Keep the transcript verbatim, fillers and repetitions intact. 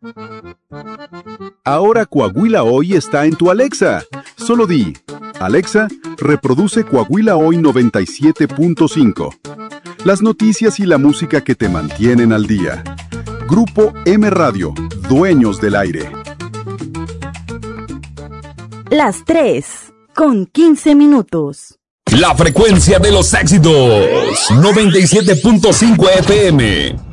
Ahora Coahuila Hoy está en tu Alexa. Solo di, Alexa, reproduce Coahuila Hoy noventa y siete punto cinco. Las noticias y la música que te mantienen al día. Grupo M Radio, dueños del aire. Las tres, con quince minutos. La frecuencia de los éxitos, noventa y siete punto cinco F M.